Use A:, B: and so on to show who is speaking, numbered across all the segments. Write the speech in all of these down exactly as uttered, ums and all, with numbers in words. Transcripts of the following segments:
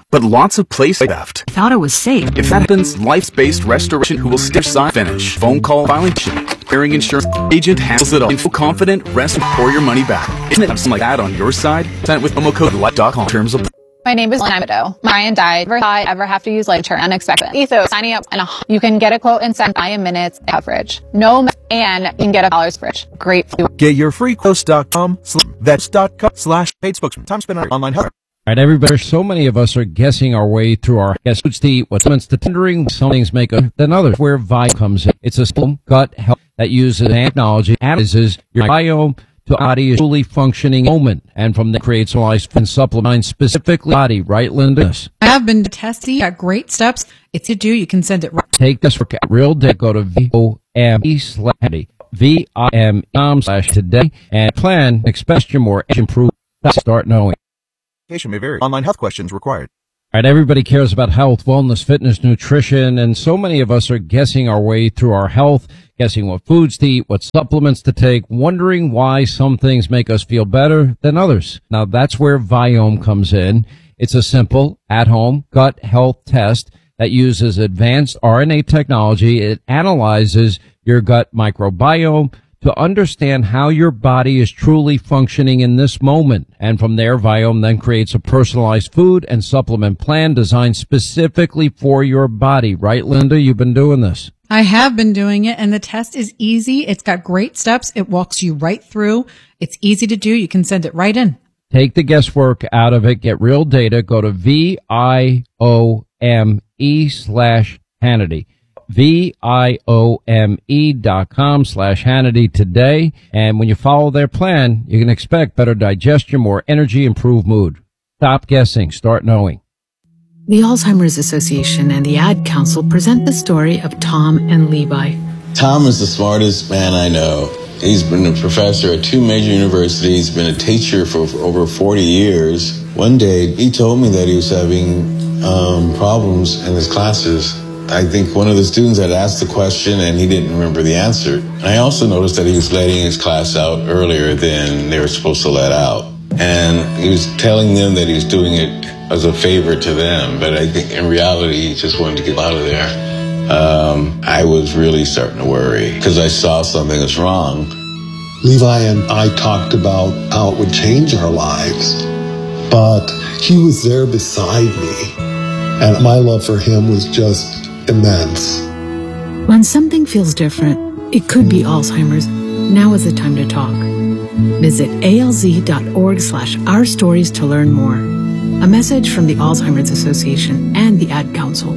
A: but lots of place theft.
B: I thought it was safe.
A: If that happens, Life's-Based Restoration, who will stitch sign finish. Phone call, filing, clearing insurance. Agent handles it all. Info confident, rest, or your money back. Isn't it something like that on your side? Send it with promo code life dot com. Terms of.
C: My name is Lynn Widow. Ryan died. Never thought I'd ever have to use life insurance. Unexpected. Ethos. Signing up and you can get a quote in seven minutes coverage. No, and you can get a dollars fridge. Great.
D: Get your free quote dot com vets dot com slash paid spokesman. Time spent on online health.
E: All right, everybody. So many of us are guessing our way through our guess foods to eat. What's to tendering? Some things make us than others. Where Viome comes in. It's a simple gut health that uses technology, analyzes your biome to body is truly functioning moment, and from there creates life and supplement specifically body. Right, Linda?
F: I have been testing. Got great steps. It's to do. You can send it right.
E: Take this work at real day. Go to V O M E slash V I M E slash today and plan. Expect your more improve. Start knowing.
D: May vary. Online health questions required.
E: All right, everybody cares about health, wellness, fitness, nutrition, and so many of us are guessing our way through our health, guessing what foods to eat, what supplements to take, wondering why some things make us feel better than others. Now, that's where Viome comes in. It's a simple, at-home gut health test that uses advanced R N A technology. It analyzes your gut microbiome to understand how your body is truly functioning in this moment. And from there, Viome then creates a personalized food and supplement plan designed specifically for your body. Right, Linda? You've been doing this.
F: I have been doing it, and the test is easy. It's got great steps. It walks you right through. It's easy to do. You can send it right in.
E: Take the guesswork out of it. Get real data. Go to V I O M E slash Hannity. V I O M E dot com slash Hannity today. And when you follow their plan, you can expect better digestion, more energy, improved mood. Stop guessing. Start knowing.
B: The Alzheimer's Association and the Ad Council present the story of Tom and Levi.
G: Tom is the smartest man I know. He's been a professor at two major universities, been a teacher for, for over forty years. One day, he told me that he was having um, problems in his classes. I think one of the students had asked the question and he didn't remember the answer. I also noticed that he was letting his class out earlier than they were supposed to let out. And he was telling them that he was doing it as a favor to them, but I think in reality he just wanted to get out of there. Um, I was really starting to worry because I saw something was wrong.
H: Levi and I talked about how it would change our lives, but he was there beside me, and my love for him was just immense.
B: When something feels different, it could be Alzheimer's. Now is the time to talk. Visit alz.org slash our stories to learn more. A message from the Alzheimer's Association and the Ad Council.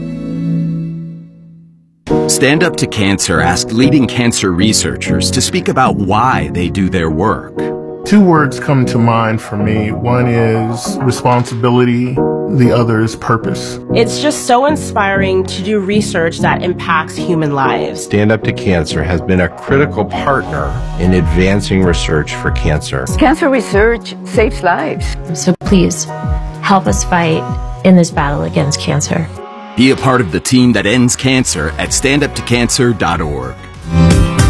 I: Stand Up to Cancer asked leading cancer researchers to speak about why they do their work.
J: Two words come to mind for me. One is responsibility. The other is purpose.
K: It's just so inspiring to do research that impacts human lives.
L: Stand Up to Cancer has been a critical partner in advancing research for cancer.
M: Cancer research saves lives.
N: So please help us fight in this battle against cancer.
I: Be a part of the team that ends cancer at stand up to cancer dot org.